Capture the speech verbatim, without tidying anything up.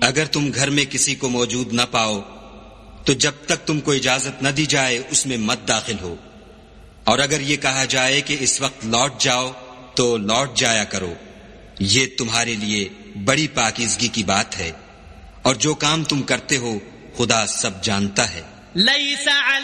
अगर तुम घर में किसी को मौजूद न पाओ तो जब तक तुमको इजाजत न दी जाए उसमें मत दाखिल हो, और अगर ये कहा जाए कि इस वक्त लौट जाओ तो लौट जाया करो। ये तुम्हारे लिए बड़ी पाकीज़गी की बात है, और जो काम तुम करते हो खुदा सब जानता है।